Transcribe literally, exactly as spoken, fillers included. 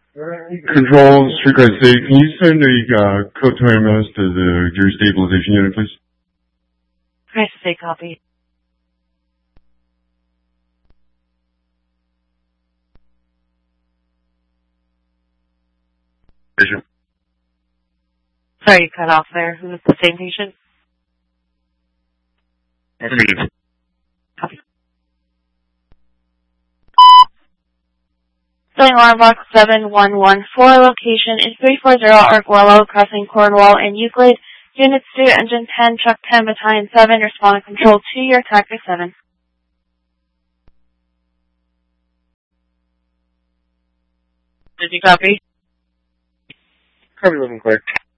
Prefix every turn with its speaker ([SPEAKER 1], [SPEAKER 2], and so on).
[SPEAKER 1] Control, Streetcar State, can you send a uh, code to M S to the gear stabilization unit, please?
[SPEAKER 2] Nice to say copy.
[SPEAKER 1] Patient.
[SPEAKER 2] Sorry, you cut off there. Who was the same patient?
[SPEAKER 1] Affirmative.
[SPEAKER 2] Copy. Filling alarm box seven one one four, location is three four zero Arguello, crossing Cornwall and Euclid. Units two, engine ten, truck ten, battalion seven, respond control two, your attacker seven. Did you copy?
[SPEAKER 1] Copy, looking clear.